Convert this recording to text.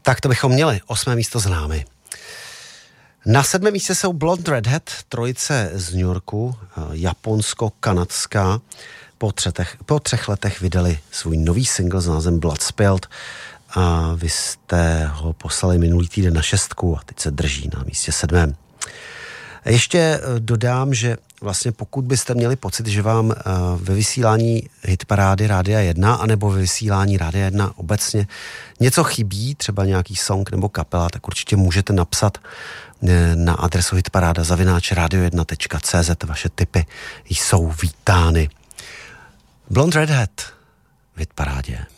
Tak to bychom měli. 8. místo známy. Na 7. místě jsou Blonde Redhead, trojice z New Yorku, japonsko-kanadská. Po 3 letech vydali svůj nový single s názvem Blood Spilled a vy jste ho poslali minulý týden na 6 a teď se drží na místě 7. Ještě dodám, že vlastně pokud byste měli pocit, že vám ve vysílání hitparády Rádia 1 anebo ve vysílání Rádia 1 obecně něco chybí, třeba nějaký song nebo kapela, tak určitě můžete napsat na adresu hitparáda@radio1.cz. Vaše tipy jsou vítány. Blonde Redhead v hitparádě.